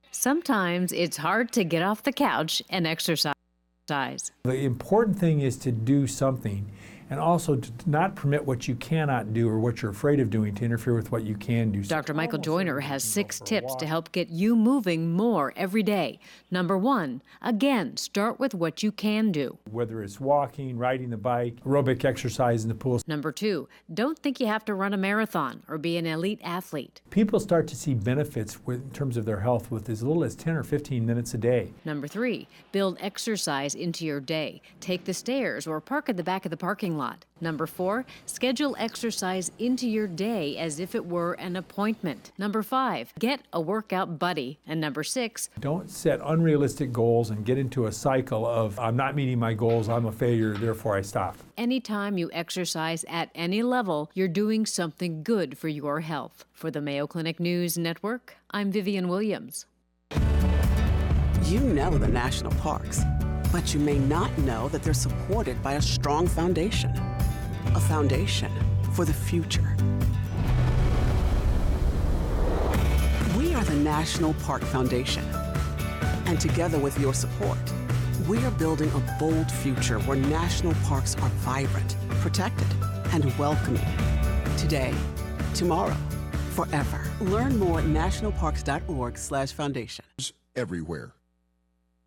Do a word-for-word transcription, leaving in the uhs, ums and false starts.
Sometimes it's hard to get off the couch and exercise. The important thing is to do something, and also to not permit what you cannot do or what you're afraid of doing to interfere with what you can do. Doctor Michael Joyner has six tips to help get you moving more every day. Number one, again, start with what you can do. Whether it's walking, riding the bike, aerobic exercise in the pool. Number two, don't think you have to run a marathon or be an elite athlete. People start to see benefits with, in terms of their health with as little as ten or fifteen minutes a day. Number three, build exercise into your day. Take the stairs or park at the back of the parking lot. Number four, schedule exercise into your day as if it were an appointment. Number five, get a workout buddy. And number six, don't set unrealistic goals and get into a cycle of, I'm not meeting my goals, I'm a failure, therefore I stop. Anytime you exercise at any level, you're doing something good for your health. For the Mayo Clinic News Network, I'm Vivian Williams. You know the national parks, but you may not know that they're supported by a strong foundation. A foundation for the future. We are the National Park Foundation. And together with your support, we are building a bold future where national parks are vibrant, protected, and welcoming. Today, tomorrow, forever. Learn more at national parks dot org slash foundation. Everywhere.